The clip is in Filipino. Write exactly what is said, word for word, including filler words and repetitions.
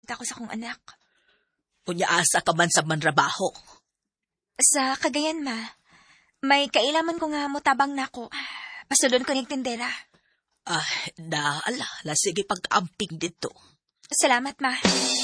makita ko sa kong anak. Unya asa ka man sa manrabaho. Sa Cagayan, ma. May kailaman ko nga mutabang nako. Pasulon ko ng tindera. Ah, na, ala, la, sige pag-amping dito. Salamat, ma.